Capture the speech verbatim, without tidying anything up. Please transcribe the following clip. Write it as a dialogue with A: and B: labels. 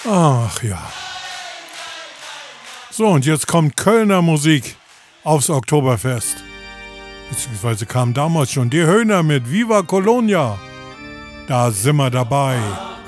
A: Ach ja. So, und jetzt kommt Kölner Musik aufs Oktoberfest. Beziehungsweise kam damals schon die Höhner mit Viva Colonia. Da sind wir dabei.